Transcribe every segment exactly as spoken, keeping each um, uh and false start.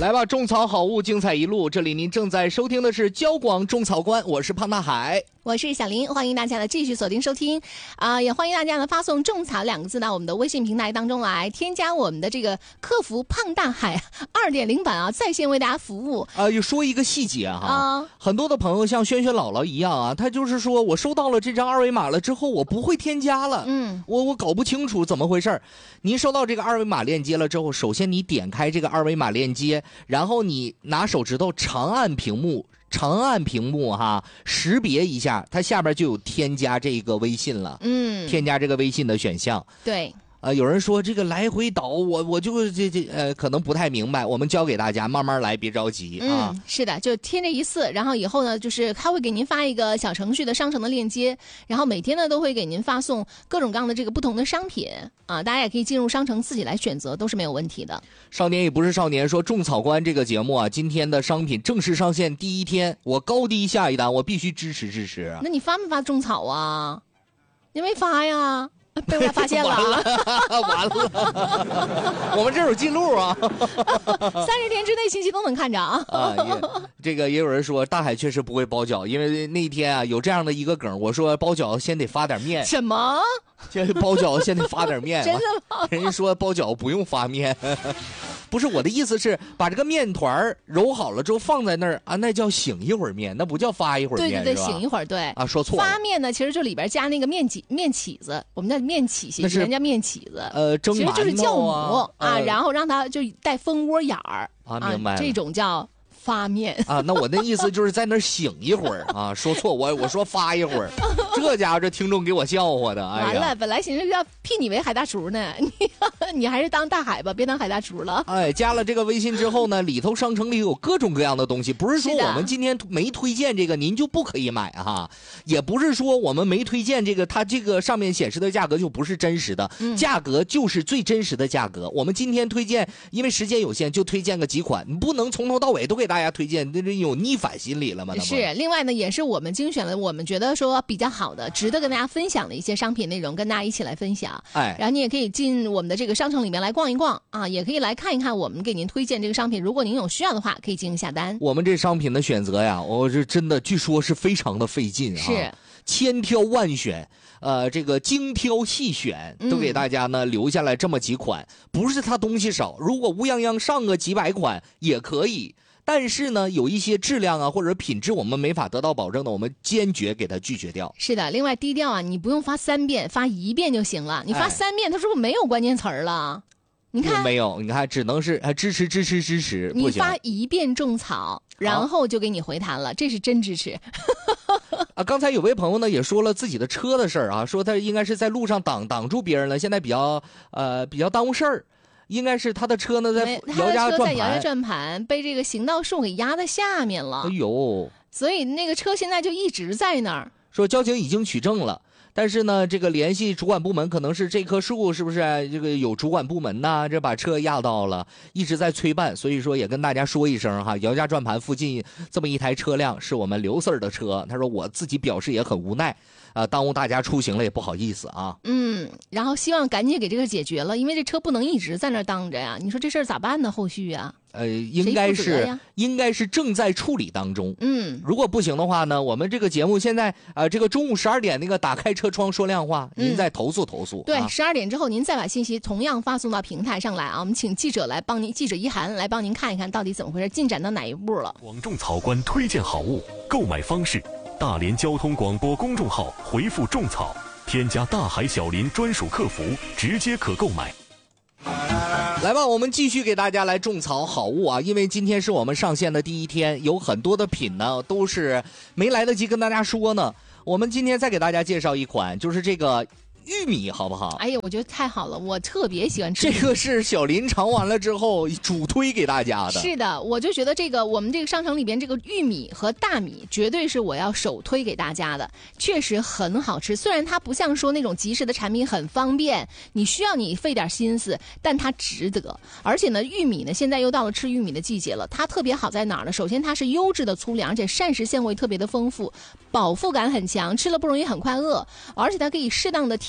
来吧，种草好物，精彩一路。这里您正在收听的是交广种草观，我是胖大海， 我是小林，欢迎大家的继续锁定收听啊、呃，也欢迎大家呢发送种草两个字到我们的微信平台当中来，添加我们的这个客服胖大海 二点零 版啊，在线为大家服务啊。又说一个细节哈、 啊， 很多的朋友像轩轩姥姥一样啊，他就是说我收到了这张二维码了之后，我不会添加了， 嗯， 我我搞不清楚怎么回事。您收到这个二维码链接了之后，首先你点开这个二维码链接，然后你拿手指头长按屏幕。长按屏幕哈，识别一下，它下边就有添加这个微信了。嗯，添加这个微信的选项。 对。 呃，有人说这个来回导，我我就这这呃，可能不太明白，我们教给大家，慢慢来，别着急啊。 嗯，是的，就添这一次，然后以后呢，就是他会给您发一个小程序的商城的链接，然后每天呢都会给您发送各种各样的这个不同的商品啊，大家也可以进入商城自己来选择，都是没有问题的。 少年也不是少年说种草观这个节目啊，今天的商品正式上线第一天，我高低下一单，我必须支持支持。 那你发没发种草啊？你没发呀？被我发现了， 完了，完了我们这有记录啊， 三十天之内信息都能看着啊。 啊，这个也有人说大海确实不会包饺，因为那天啊有这样的一个梗，我说包饺先得发点面。 什么？ 这包饺先得发点面？ 真的吗？ 人家说包饺不用发面。不是，我的意思是把这个面团揉好了之后放在那儿啊，那叫醒一会儿面，那不叫发一会儿面。 对对对，醒一会儿，对啊，说错了。 发面呢，其实就里边加那个面起面起子，我们叫面起西，人家面起子， 呃，蒸馒头啊， 其实就是酵母啊、 呃， 然后让它就带蜂窝眼儿啊，明白了， 这种叫发面啊。那我的意思就是在那儿醒一会儿啊，说错，我我说发一会儿，这家伙这听众给我笑话的，哎完了，本来寻思要聘你为海大厨呢，你你还是当大海吧，别当海大厨了。 哎，加了这个微信之后呢，里头商城里有各种各样的东西，不是说我们今天没推荐这个您就不可以买哈，也不是说我们没推荐这个，它这个上面显示的价格就不是真实的，嗯、价格就是最真实的价格。我们今天推荐，因为时间有限，就推荐个几款，你不能从头到尾都给大家推荐，这这有逆反心理了吗？ 是，另外呢，也是我们精选了我们觉得说比较好的、值得跟大家分享的一些商品内容，跟大家一起来分享。 哎， 然后你也可以进我们的这个商城里面来逛一逛啊，也可以来看一看我们给您推荐这个商品。如果您有需要的话，可以进行下单。 我们这商品的选择呀，我这真的据说是非常的费劲啊， 是千挑万选，呃，这个精挑细选，都给大家呢、嗯、留下来这么几款，不是它东西少，如果乌泱泱上个几百款也可以。但是呢，有一些质量啊或者品质我们没法得到保证的，我们坚决给它拒绝掉。 是的，另外低调啊，你不用发三遍，发一遍就行了。你发三遍，它是不是没有关键词儿了？你看没有，你看只能是支持支持支持。 你发一遍种草，然后就给你回弹了，这是真支持。 啊，刚才有位朋友呢也说了自己的车的事儿啊，说他应该是在路上挡挡住别人了，现在比较呃比较耽误事儿。应该是他的车呢，在摇家转盘， 在摇家转盘被这个行道树给压在下面了。 哎呦！ 所以那个车现在就一直在那儿。 说交警已经取证了，但是呢，这个联系主管部门，可能是这棵树是不是这个有主管部门呐？这把车压到了，一直在催办，所以说也跟大家说一声哈，姚家转盘附近这么一台车辆是我们刘 Sir 的车，他说我自己表示也很无奈。啊，耽误大家出行了也不好意思啊。 嗯，然后希望赶紧给这个解决了，因为这车不能一直在那儿当着呀。你说这事儿咋办呢？后续啊？ 呃，应该是应该是正在处理当中。 嗯， 如果不行的话呢，我们这个节目现在呃，这个中午十二点那个打开车窗说亮话，您再投诉投诉。 嗯、对，十二、啊、点之后您再把信息同样发送到平台上来啊，我们请记者来帮您，记者一涵来帮您看一看到底怎么回事，进展到哪一步了。 广种草观推荐好物，购买方式。大连交通广播公众号回复种草，添加大海小林专属客服，直接可购买。 来吧，我们继续给大家来种草好物啊！因为今天是我们上线的第一天，有很多的品呢都是没来得及跟大家说呢。我们今天再给大家介绍一款，就是这个玉米，好不好？ 哎呀，我觉得太好了，我特别喜欢吃。 这个是小林尝完了之后主推给大家的。 是的，我就觉得这个我们这个商城里边这个玉米和大米绝对是我要首推给大家的，确实很好吃。虽然它不像说那种即食的产品很方便，你需要你费点心思，但它值得。而且呢，玉米呢现在又到了吃玉米的季节了，它特别好在哪儿呢？首先它是优质的粗粮，而且膳食纤维特别的丰富，饱腹感很强，吃了不容易很快饿，而且它可以适当的添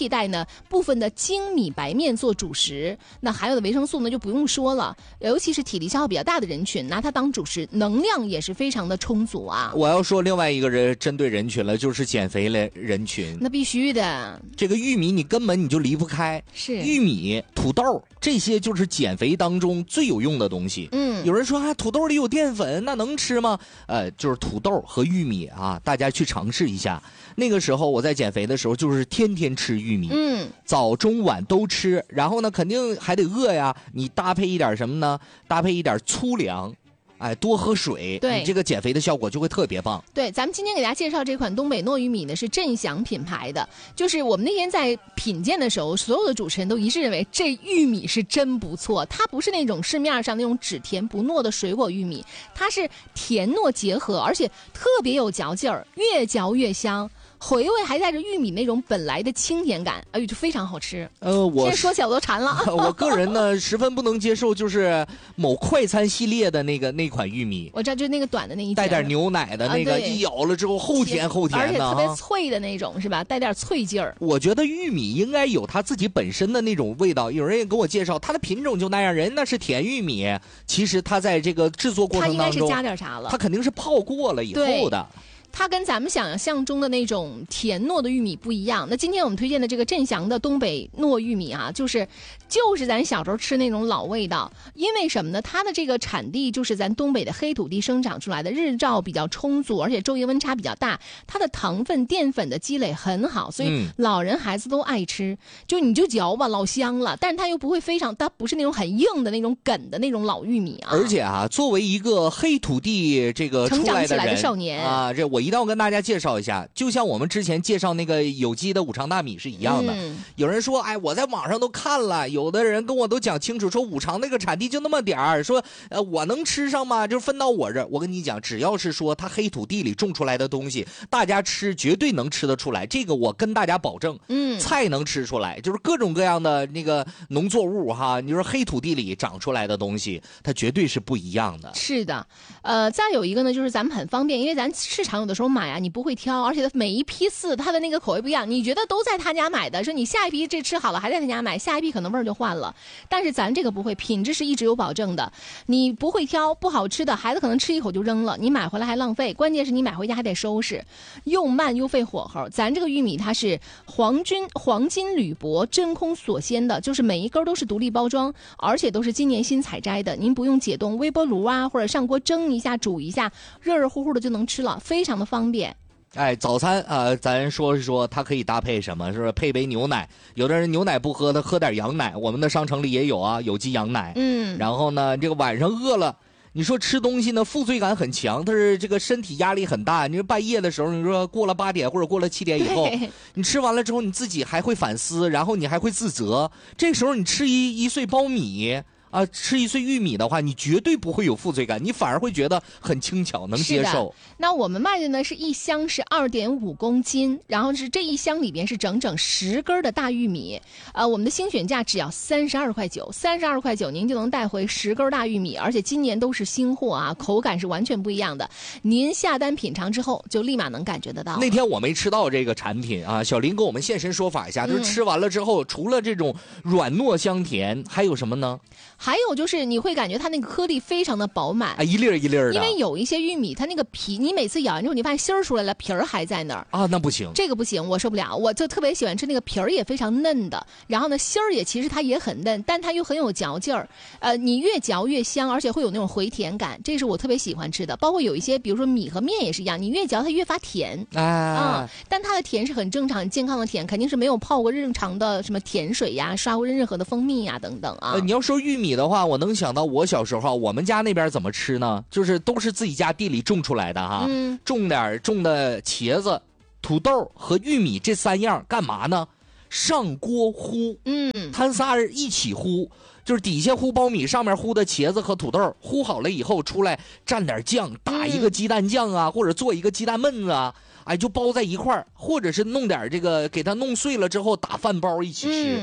替代呢部分的精米白面做主食。那含有的维生素呢就不用说了，尤其是体力消耗比较大的人群，拿它当主食，能量也是非常的充足啊。 我要说另外一个人针对人群了，就是减肥类人群。 那必须的， 这个玉米你根本你就离不开， 是玉米、土豆这些就是减肥当中最有用的东西。 嗯， 有人说啊，土豆里有淀粉，那能吃吗？呃，就是土豆和玉米啊，大家去尝试一下。那个时候我在减肥的时候，就是天天吃玉米， 嗯， 早中晚都吃，然后呢，肯定还得饿呀，你搭配一点什么呢？搭配一点粗粮。哎，多喝水， 对， 你这个减肥的效果就会特别棒。 对，咱们今天给大家介绍这款东北糯玉米呢，是振祥品牌的。就是我们那天在品鉴的时候，所有的主持人都一致认为这玉米是真不错。它不是那种市面上那种只甜不糯的水果玉米，它是甜糯结合，而且特别有嚼劲儿，越嚼越香。回味还带着玉米那种本来的清甜感，哎呦，就非常好吃。 呃，我现在说起来我都馋了。 我个人呢，十分不能接受就是某快餐系列的那个那款玉米。 我知道，就那个短的那一带点牛奶的那个，啊、一咬了之后齁甜齁甜的， 而且特别脆的那种，是吧？带点脆劲儿。 我觉得玉米应该有它自己本身的那种味道。有人也跟我介绍，它的品种就那样，人那是甜玉米，其实它在这个制作过程当中， 它应该是加点啥了？ 它肯定是泡过了以后的。 它跟咱们想象中的那种甜糯的玉米不一样。那今天我们推荐的这个振祥的东北糯玉米啊，就是就是咱小时候吃那种老味道。因为什么呢？它的这个产地就是咱东北的黑土地生长出来的，日照比较充足，而且昼夜温差比较大，它的糖分、淀粉的积累很好，所以老人孩子都爱吃。就你就嚼吧，老香了，但是它又不会非常，它不是那种很硬的那种梗的那种老玉米啊。 而且啊，作为一个黑土地这个成长起来的少年啊，这我一定要跟大家介绍一下，就像我们之前介绍那个有机的五常大米是一样的。 嗯、 有人说，哎，我在网上都看了，有的人跟我都讲清楚，说五常那个产地就那么点儿，说呃我能吃上吗？就分到我这儿。我跟你讲，只要是说它黑土地里种出来的东西，大家吃绝对能吃得出来，这个我跟大家保证。 嗯， 菜能吃出来，就是各种各样的那个农作物哈，你说黑土地里长出来的东西，它绝对是不一样的。 是的，呃，再有一个呢，就是咱们很方便，因为咱市场有的时候买啊，你不会挑，而且它每一批次它的那个口味不一样，你觉得都在他家买的，说你下一批这吃好了还在他家买，下一批可能味儿就换了。但是咱这个不会，品质是一直有保证的，你不会挑不好吃的，孩子可能吃一口就扔了，你买回来还浪费，关键是你买回家还得收拾，又慢又费火候。咱这个玉米它是黄金黄金铝箔真空锁鲜的，就是每一根都是独立包装，而且都是今年新采摘的，您不用解冻微波炉啊，或者上锅蒸一下煮一下，热热乎乎的就能吃了，非常的方便。 哎，早餐啊、呃，咱说一说它可以搭配什么，是不是？配杯牛奶，有的人牛奶不喝，他喝点羊奶，我们的商城里也有啊，有机羊奶。 嗯， 然后呢，这个晚上饿了，你说吃东西呢，负罪感很强，但是这个身体压力很大。你说半夜的时候，你说过了八点或者过了七点以后，你吃完了之后，你自己还会反思，然后你还会自责。这时候你吃一一碎苞米。啊，吃一碎玉米的话，你绝对不会有负罪感，你反而会觉得很轻巧，能接受。 那我们卖的呢是一箱是二点五公斤，然后是这一箱里边是整整十根的大玉米，呃，我们的精选价只要三十二块九，三十二块九您就能带回十根大玉米，而且今年都是新货啊，口感是完全不一样的。您下单品尝之后，就立马能感觉得到。 那天我没吃到这个产品啊，小林给我们现身说法一下，就是吃完了之后，嗯、除了这种软糯香甜，还有什么呢？ 还有就是你会感觉它那个颗粒非常的饱满啊，一粒一粒的。 因为有一些玉米，它那个皮，你每次咬完之后，你发现芯儿出来了，皮儿还在那儿啊，那不行， 这个不行，我受不了。我就特别喜欢吃那个皮儿也非常嫩的，然后呢芯儿也其实它也很嫩，但它又很有嚼劲儿。呃，你越嚼越香，而且会有那种回甜感，这是我特别喜欢吃的。包括有一些，比如说米和面也是一样，你越嚼它越发甜啊、嗯，但它的甜是很正常、很健康的甜，肯定是没有泡过正常的什么甜水呀、刷过任何的蜂蜜呀等等啊。 呃，你要说玉米的话，我能想到我小时候，我们家那边怎么吃呢？就是都是自己家地里种出来的哈，嗯、种点种的茄子、土豆和玉米这三样干嘛呢？上锅烀，嗯，他仨人一起烀，就是底下烀苞米，上面烀的茄子和土豆，烀好了以后出来蘸点酱，打一个鸡蛋酱啊，嗯、或者做一个鸡蛋焖子啊，哎，就包在一块儿，或者是弄点这个给它弄碎了之后打饭包一起吃。嗯，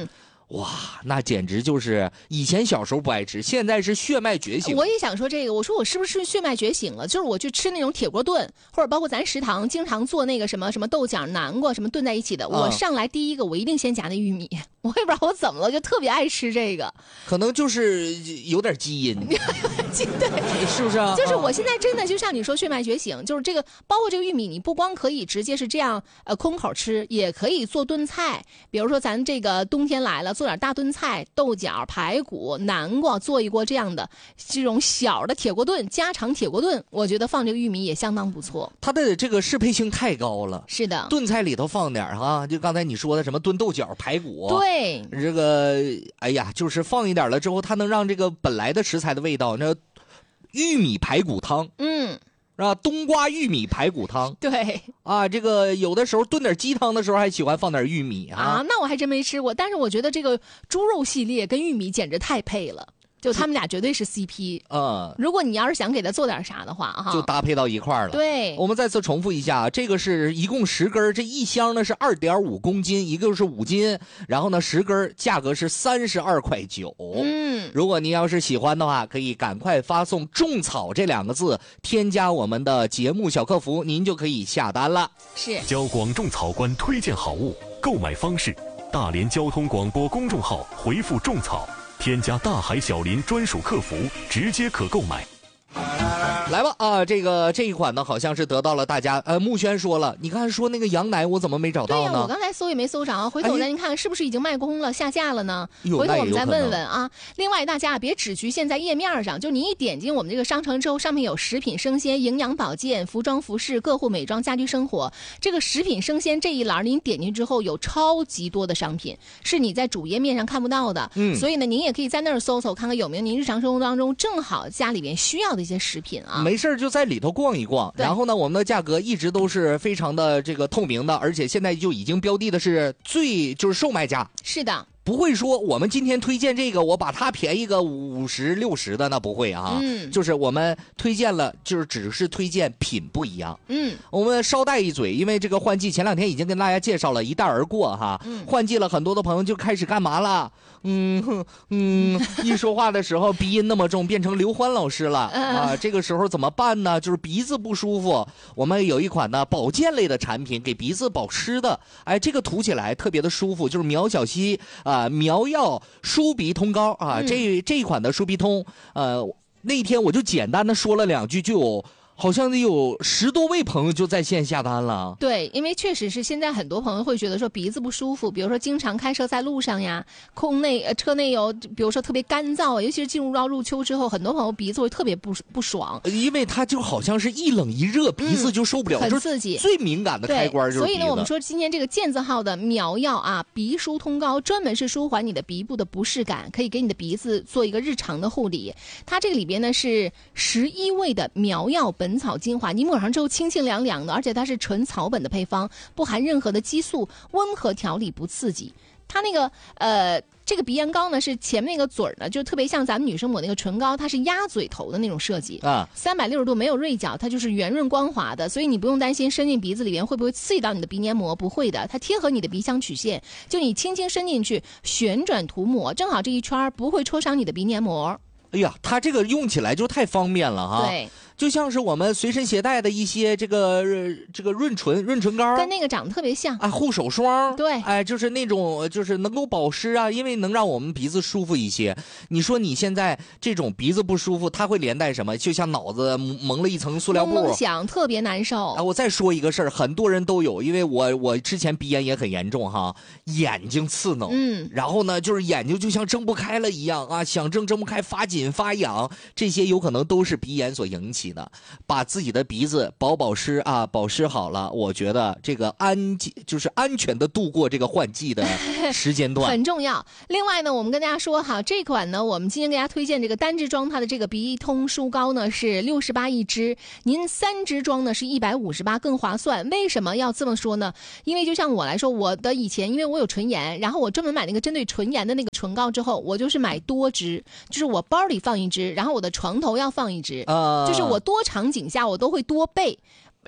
哇，那简直就是以前小时候不爱吃，现在是血脉觉醒。 我也想说这个，我说我是不是血脉觉醒了？就是我去吃那种铁锅炖，或者包括咱食堂经常做那个什么什么豆角、南瓜什么炖在一起的，嗯、我上来第一个我一定先夹那玉米。我也不知道我怎么了，就特别爱吃这个。 可能就是有点基因， 对， 是不是啊？ 就是我现在真的就像你说血脉觉醒，就是这个包括这个玉米，你不光可以直接是这样呃空口吃，也可以做炖菜。比如说咱这个冬天来了，做点大炖菜，豆角、排骨、南瓜，做一锅这样的这种小的铁锅炖，家常铁锅炖，我觉得放这个玉米也相当不错。 它的这个适配性太高了。 是的， 炖菜里头放点哈，就刚才你说的什么炖豆角、排骨， 对， 这个哎呀，就是放一点了之后，它能让这个本来的食材的味道，那玉米排骨汤， 嗯。 啊，冬瓜玉米排骨汤， 对啊，这个有的时候炖点鸡汤的时候还喜欢放点玉米啊。 啊，那我还真没吃过，但是我觉得这个猪肉系列跟玉米简直太配了。就他们俩绝对是 C P， 嗯，如果你要是想给他做点啥的话，哈， 就搭配到一块儿了。 对， 我们再次重复一下，这个是一共十根，这一箱呢是二点五公斤，一个是五斤，然后呢十根，价格是三十二块九。嗯，如果您要是喜欢的话，可以赶快发送“种草”这两个字，添加我们的节目小客服，您就可以下单了。 是， 交广种草官推荐好物，购买方式：大连交通广播公众号回复“种草”。添加大海小林专属客服，直接可购买。 来吧啊，这个这一款呢，好像是得到了大家。呃，木轩说了，你刚才说那个羊奶，我怎么没找到呢？ 对呀、啊，我刚才搜也没搜着，回头咱看是不是已经卖空了、下架了呢？回头我们再问问啊。另外，大家别只局限在页面上，就你一点进我们这个商城之后，上面有食品生鲜、营养保健、服装服饰、个护美妆、家居生活。这个食品生鲜这一栏，您点进去之后，有超级多的商品是你在主页面上看不到的。嗯，所以呢，您也可以在那儿搜搜，看看有没有您日常生活当中正好家里边需要的一些食品啊。 没事就在里头逛一逛，然后呢，我们的价格一直都是非常的这个透明的，而且现在就已经标的的是最就是售卖价。 是的。 不会说我们今天推荐这个，我把它便宜个五十六十的，那不会啊。嗯，就是我们推荐了，就是只是推荐品不一样。嗯，我们捎带一嘴，因为这个换季前两天已经跟大家介绍了，一带而过哈。嗯，换季了，很多的朋友就开始干嘛了？嗯嗯，一说话的时候鼻音那么重，变成刘欢老师了啊！这个时候怎么办呢？就是鼻子不舒服，我们有一款呢保健类的产品，给鼻子保湿的。哎，这个涂起来特别的舒服，就是苗小溪啊。啊，苗药舒鼻通膏啊，嗯、这这一款的舒鼻通，呃，那天我就简单的说了两句，就有好像得有十多位朋友就在线下单了。 对，因为确实是现在很多朋友会觉得说鼻子不舒服，比如说经常开车在路上呀，空内呃车内有，比如说特别干燥，尤其是进入到入秋之后，很多朋友鼻子会特别不不爽， 因为它就好像是一冷一热，鼻子就受不了， 嗯、很刺激， 最敏感的开关就是鼻子。 所以呢，我们说今天这个健字号的苗药啊，鼻舒通膏，专门是舒缓你的鼻部的不适感，可以给你的鼻子做一个日常的护理。它这个里边呢是十一味的苗药本草精华，你抹上之后清清凉凉的，而且它是纯草本的配方，不含任何的激素，温和调理不刺激。它那个呃这个鼻炎膏呢是前面那个嘴儿呢就特别像咱们女生抹那个唇膏，它是鸭嘴头的那种设计啊，三百六十度没有锐角，它就是圆润光滑的，所以你不用担心伸进鼻子里边会不会刺激到你的鼻黏膜，不会的，它贴合你的鼻腔曲线，就你轻轻伸进去旋转涂抹，正好这一圈不会戳伤你的鼻黏膜。 哎呀，它这个用起来就太方便了哈。 对， 就像是我们随身携带的一些这个这个润唇润唇膏， 跟那个长得特别像。 啊，护手霜， 对， 哎，就是那种就是能够保湿啊，因为能让我们鼻子舒服一些。你说你现在这种鼻子不舒服，它会连带什么？就像脑子蒙了一层塑料布， 梦想特别难受。 啊，我再说一个事儿，很多人都有，因为我我之前鼻炎也很严重哈，眼睛刺挠，嗯，然后呢，就是眼睛就像睁不开了一样啊，想睁睁不开，发紧发痒，这些有可能都是鼻炎所引起的。把自己的鼻子保保湿啊，保湿好了，我觉得这个安就是安全的度过这个换季的时间段很重要。另外呢，我们跟大家说哈，这款呢，我们今天给大家推荐这个单支装，它的这个鼻通舒膏呢是六十八一支，您三支装呢是一百五十八，更划算。为什么要这么说呢？因为就像我来说，我的以前因为我有唇炎，然后我专门买那个针对唇炎的那个唇膏之后，我就是买多支，就是我包里放一支，然后我的床头要放一支，呃、就是我多场景下我都会多备。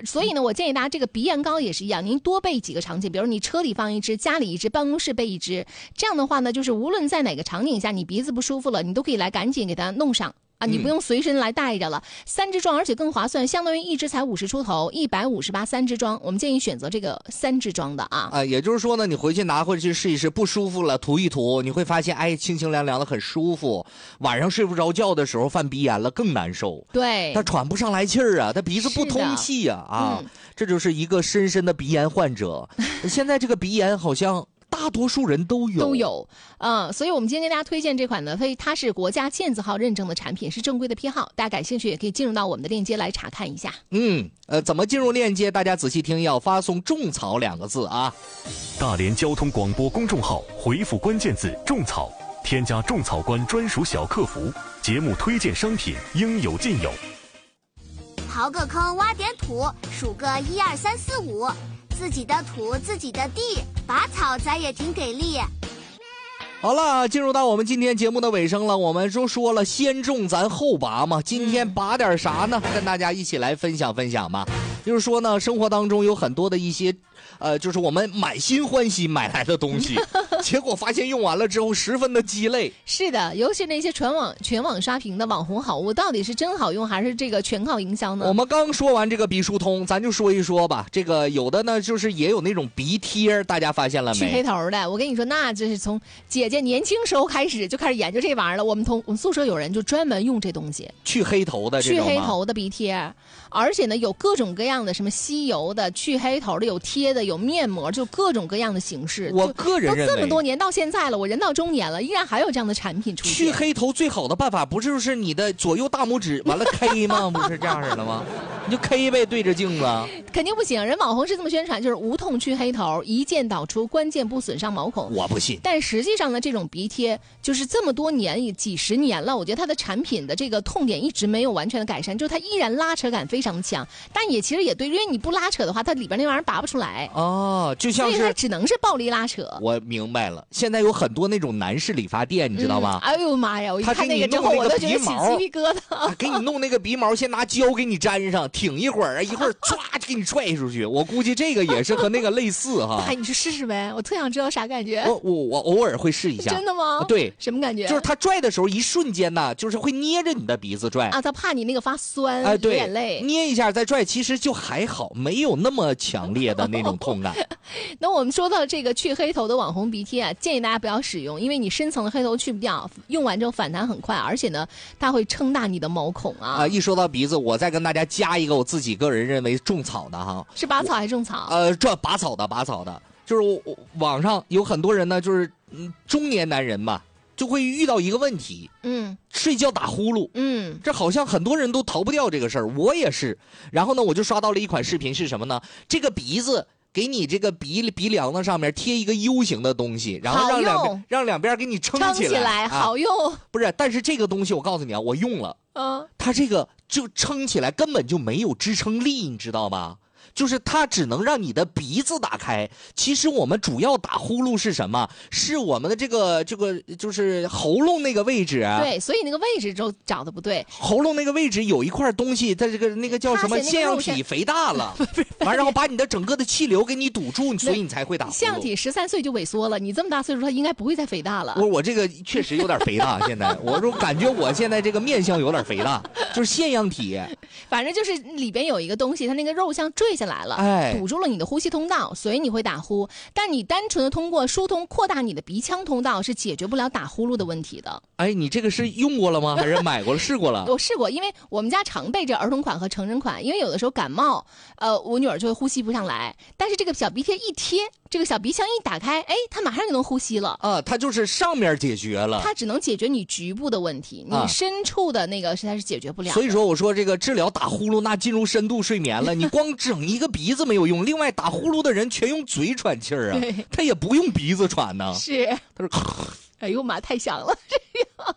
所以呢，我建议大家这个鼻炎膏也是一样，您多备几个场景，比如你车里放一支，家里一支，办公室备一支。这样的话呢，就是无论在哪个场景下，你鼻子不舒服了，你都可以来赶紧给它弄上。啊，你不用随身来带着了，嗯、三支装，而且更划算，相当于一支才五十出头，一百五十八三支装，我们建议选择这个三支装的啊。 啊，也就是说呢，你回去拿回去试一试，不舒服了涂一涂，你会发现，哎，清清凉凉的，很舒服。晚上睡不着觉的时候犯鼻炎了更难受， 对， 他喘不上来气儿啊，他鼻子不通气呀、啊，啊、嗯，这就是一个深深的鼻炎患者。现在这个鼻炎好像。大多数人都有都有，嗯，所以我们今天给大家推荐这款呢，它是国家健字号认证的产品，是正规的批号，大家感兴趣也可以进入到我们的链接来查看一下。 嗯，呃，怎么进入链接？大家仔细听，要发送“种草”两个字啊。 大连交通广播公众号回复关键字“种草”，添加种草官专属小客服，节目推荐商品应有尽有。 刨个坑，挖点土，数个一二三四五。自己的土，自己的地，拔草咱也挺给力。 好了，进入到我们今天节目的尾声了。我们都说了，先种咱后拔嘛。今天拔点啥呢？跟大家一起来分享分享吧。就是说呢，生活当中有很多的一些，呃，就是我们满心欢喜买来的东西，结果发现用完了之后十分的鸡肋。 是的，尤其那些全网全网刷屏的网红好物，到底是真好用还是这个全靠营销呢？ 我们刚说完这个鼻疏通，咱就说一说吧。这个有的呢，就是也有那种鼻贴，大家发现了没？ 去黑头的，我跟你说，那这是从姐姐年轻时候开始就开始研究这玩意儿了。我们同我们宿舍有人就专门用这东西， 去黑头的这种吗？ 去黑头的鼻贴，而且呢有各种各样的，什么吸油的、去黑头的，有贴的，有面膜，就各种各样的形式。 我个人认为， 都这么多年到现在了，我人到中年了，依然还有这样的产品出现。 去黑头最好的办法不就是你的左右大拇指完了 K 吗？不是这样式的吗？你就 K 呗，对着镜子。 肯定不行，人网红是这么宣传，就是无痛去黑头，一键导出，关键不损伤毛孔。 我不信。 但实际上呢，这种鼻贴就是这么多年，几十年了，我觉得它的产品的这个痛点一直没有完全的改善，就是它依然拉扯感非常强。但也其实也对，因为你不拉扯的话，它里边那玩意儿拔不出来。 哦，就像是所以它只能是暴力拉扯。 我明白了，现在有很多那种男士理发店，你知道吗？ 嗯、哎呦妈呀！我一看那个之后，我都觉得起鸡皮疙瘩、 啊。给你弄那个鼻毛，先拿胶给你粘上，挺一会儿啊，一会儿唰就给你踹出去。我估计这个也是和那个类似哈。 哎，你去试试呗，我特想知道啥感觉。 我我我偶尔会试一下。 真的吗？ 对， 什么感觉？ 就是他拽的时候，一瞬间呢，就是会捏着你的鼻子拽啊，他怕你那个发酸， 哎，对， 流眼泪， 捏一下再拽，其实就还好，没有那么强烈的那种痛感。 那我们说到这个去黑头的网红鼻贴啊，建议大家不要使用，因为你深层的黑头去不掉，用完之后反弹很快，而且呢，它会撑大你的毛孔啊。 啊，一说到鼻子，我再跟大家加一个我自己个人认为种草的哈， 是拔草还是种草？ 呃，这拔草的，拔草的，就是我我网上有很多人呢，就是嗯中年男人嘛，就会遇到一个问题， 嗯， 睡觉打呼噜， 嗯， 这好像很多人都逃不掉这个事儿，我也是。然后呢，我就刷到了一款视频，是什么呢？这个鼻子。给你这个鼻鼻梁子上面贴一个 U 型的东西，然后让两边让两边给你撑起来， 撑起来、啊、好用。 不是，但是这个东西我告诉你啊，我用了， 嗯， 它这个就撑起来根本就没有支撑力，你知道吧？就是它只能让你的鼻子打开。其实我们主要打呼噜是什么？是我们的这个这个就是喉咙那个位置啊。 对，所以那个位置就找的不对。 喉咙那个位置有一块东西，它这个那个叫什么腺样体肥大了，完然后把你的整个的气流给你堵住，所以你才会打呼噜。 腺样体十三岁就萎缩了，你这么大岁数，它应该不会再肥大了。 我我这个确实有点肥大，现在我说感觉我现在这个面相有点肥大，就是腺样体。 反正就是里边有一个东西，它那个肉像坠下来了， 哎， 堵住了你的呼吸通道，所以你会打呼。但你单纯的通过疏通扩大你的鼻腔通道是解决不了打呼噜的问题的。 哎，你这个是用过了吗？还是买过了试过了？ 我试过，因为我们家常备这儿童款和成人款，因为有的时候感冒，呃，我女儿就会呼吸不上来，但是这个小鼻贴一贴，这个小鼻腔一打开，哎，她马上就能呼吸了。 啊，它就是上面解决了， 它只能解决你局部的问题，你深处的那个实在是解决不了、啊。 所以说，我说这个治疗打呼噜，那进入深度睡眠了，你光整一个鼻子没有用，另外打呼噜的人全用嘴喘气儿啊，他也不用鼻子喘呢。 是， 他说， 哎呦妈，太响了，这样。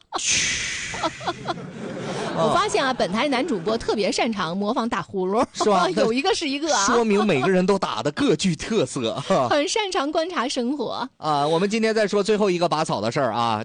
我发现啊，本台男主播特别擅长模仿打呼噜， 是吧？ 有一个是一个啊， 说明每个人都打得各具特色， 很擅长观察生活啊。我们今天再说最后一个拔草的事儿啊。